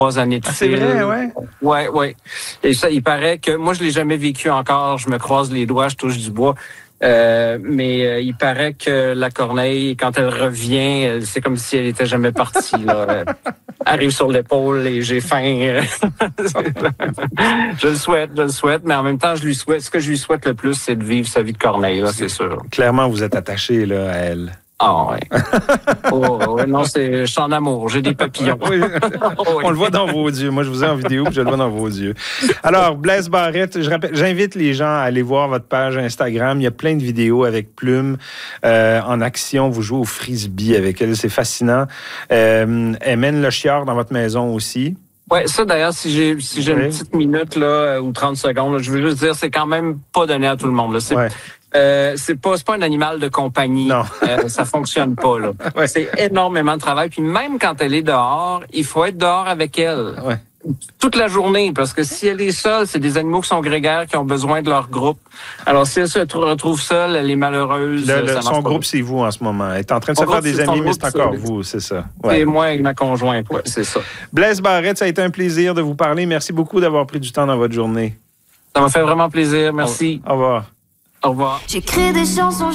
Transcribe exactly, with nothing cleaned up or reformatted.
trois années de ah, c'est fil. vrai, ouais? Ouais, ouais. Et ça, il paraît que, moi, je l'ai jamais vécu encore. Je me croise les doigts, je touche du bois. Euh, mais euh, il paraît que la corneille, quand elle revient, euh, c'est comme si elle était jamais partie. Là. Arrive sur l'épaule et j'ai faim. Je le souhaite, je le souhaite, mais en même temps, je lui souhaite. Ce que je lui souhaite le plus, c'est de vivre sa vie de corneille, là, c'est sûr. Clairement, vous êtes attaché là à elle. Ah ouais. Oh, ouais, non, c'est, je suis en amour, j'ai des papillons. Oui. Oh, oui. On le voit dans vos yeux. Moi, je vous ai en vidéo, puis je le vois dans vos yeux. Alors, Blaise Barrette, je rappelle, j'invite les gens à aller voir votre page Instagram. Il y a plein de vidéos avec Plume euh, en action. Vous jouez au frisbee avec elle, c'est fascinant. Euh, elle mène le chiard dans votre maison aussi. Ouais, ça d'ailleurs, si j'ai si j'ai oui. une petite minute là ou trente secondes, là, je veux juste dire, c'est quand même pas donné à tout le monde. Là. C'est, ouais. euh, c'est pas c'est pas un animal de compagnie. Non. euh, ça fonctionne pas là. Ouais. C'est énormément de travail. Puis même quand elle est dehors, il faut être dehors avec elle. Ouais. Toute la journée, parce que si elle est seule, c'est des animaux qui sont grégaires, qui ont besoin de leur groupe. Alors, si elle se retrouve seule, elle est malheureuse. Le, le, ça son groupe, c'est vous en ce moment. Elle est en train de son se faire groupe, des amis, mais groupe, c'est encore vous, c'est ça. Ouais. C'est moi et ma conjointe, ouais, c'est ça. Blaise Barrette, ça a été un plaisir de vous parler. Merci beaucoup d'avoir pris du temps dans votre journée. Ça m'a fait vraiment plaisir. Merci. Au revoir. Au revoir. J'écris des chansons.